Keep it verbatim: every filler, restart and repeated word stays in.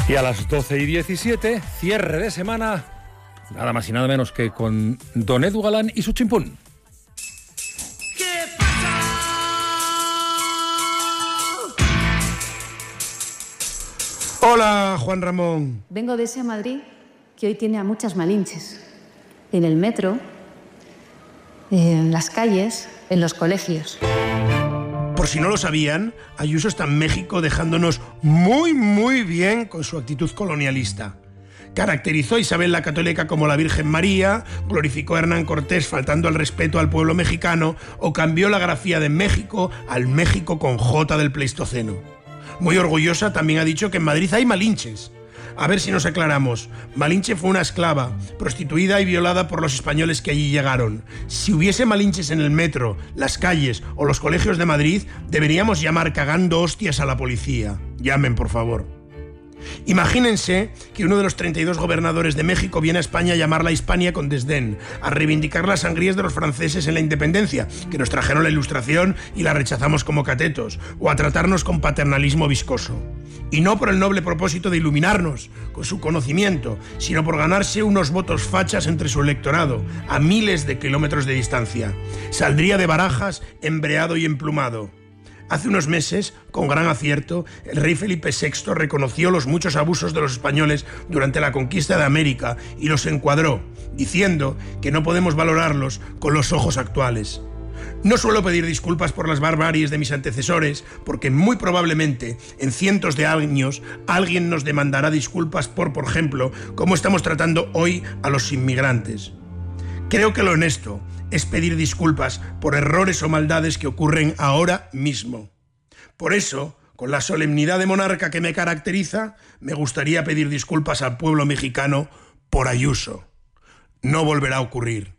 Y a las doce y diecisiete, cierre de semana, nada más y nada menos que con Don Edu Galán y su chimpún. ¿Qué pasa? Hola, Juan Ramón. Vengo de ese Madrid que hoy tiene a muchas malinches. En el metro, en las calles, en los colegios. Por si no lo sabían, Ayuso está en México dejándonos muy, muy bien con su actitud colonialista. Caracterizó a Isabel la Católica como la Virgen María, glorificó a Hernán Cortés faltando al respeto al pueblo mexicano o cambió la grafía de México al México con J del Pleistoceno. Muy orgullosa también ha dicho que en Madrid hay malinches. A ver si nos aclaramos. Malinche fue una esclava, prostituida y violada por los españoles que allí llegaron. Si hubiese malinches en el metro, las calles o los colegios de Madrid, deberíamos llamar cagando hostias a la policía. Llamen, por favor. Imagínense que uno de los treinta y dos gobernadores de México viene a España a llamarla Hispania con desdén, a reivindicar las sangrías de los franceses en la independencia, que nos trajeron la Ilustración y la rechazamos como catetos, o a tratarnos con paternalismo viscoso. Y no por el noble propósito de iluminarnos con su conocimiento, sino por ganarse unos votos fachas entre su electorado, a miles de kilómetros de distancia. Saldría de Barajas embreado y emplumado. Hace unos meses, con gran acierto, el rey Felipe sexto reconoció los muchos abusos de los españoles durante la conquista de América y los encuadró, diciendo que no podemos valorarlos con los ojos actuales. No suelo pedir disculpas por las barbaries de mis antecesores, porque muy probablemente, en cientos de años, alguien nos demandará disculpas por, por ejemplo, cómo estamos tratando hoy a los inmigrantes. Creo que lo honesto es pedir disculpas por errores o maldades que ocurren ahora mismo. Por eso, con la solemnidad de monarca que me caracteriza, me gustaría pedir disculpas al pueblo mexicano por Ayuso. No volverá a ocurrir.